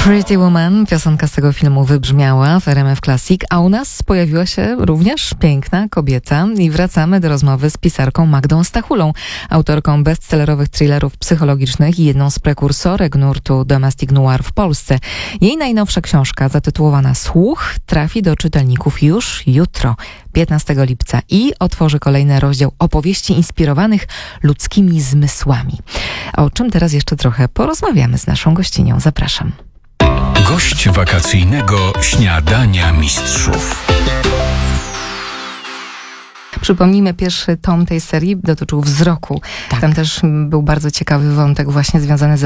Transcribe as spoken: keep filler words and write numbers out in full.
Pretty Woman, piosenka z tego filmu wybrzmiała w R M F Classic, a u nas pojawiła się również piękna kobieta i wracamy do rozmowy z pisarką Magdą Stachulą, autorką bestsellerowych thrillerów psychologicznych i jedną z prekursorek nurtu domestic noir w Polsce. Jej najnowsza książka zatytułowana Słuch trafi do czytelników już jutro, piętnastego lipca i otworzy kolejny rozdział opowieści inspirowanych ludzkimi zmysłami. O czym teraz jeszcze trochę porozmawiamy z naszą gościnią. Zapraszam. Gość wakacyjnego Śniadania Mistrzów. Przypomnijmy, pierwszy tom tej serii dotyczył wzroku. Tak. Tam też był bardzo ciekawy wątek właśnie związany ze